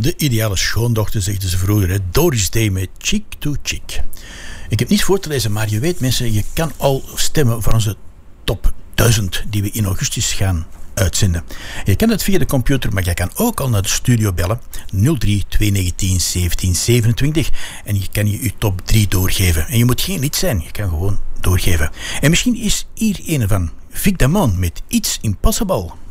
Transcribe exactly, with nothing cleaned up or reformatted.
De ideale schoondochter, zegden ze vroeger. Hè? Doris Day met Cheek to Cheek. Ik heb niets voor te lezen, maar je weet mensen, je kan al stemmen voor onze top duizend die we in augustus gaan uitzenden. Je kan het via de computer, maar je kan ook al naar de studio bellen. nul drie twee negentien zeventien zevenentwintig en je kan je je top drie doorgeven. En je moet geen lid zijn, je kan gewoon doorgeven. En misschien is hier een van Vic Damone met It's Impossible.